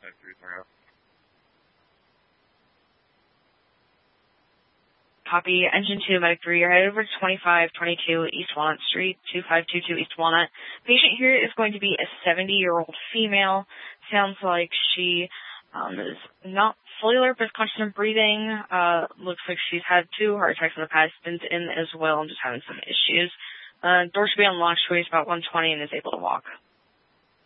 Copy. Engine 2, Medic 3, you're headed over to 2522 East Walnut Street, 2522 East Walnut. Patient here is going to be a 70-year-old female. Sounds like she is not fully alert, but conscious and breathing. Looks like she's had 2 heart attacks in the past, been in as well, and just having some issues. Door should be unlocked. She weighs about 120 and is able to walk.